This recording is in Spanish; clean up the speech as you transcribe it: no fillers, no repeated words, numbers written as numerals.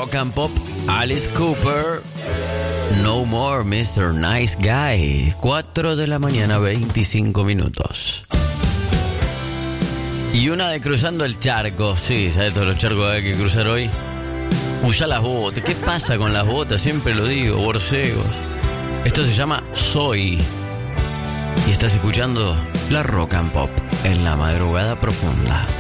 Rock and Pop, Alice Cooper, No More Mr. Nice Guy. 4 de la mañana, 25 minutos. Y una de Cruzando el Charco. Sí, ¿sabes todos los charcos que hay que cruzar hoy? Usa las botas. ¿Qué pasa con las botas? Siempre lo digo, borcegos. Esto se llama Soy. Y estás escuchando la Rock and Pop en la madrugada profunda.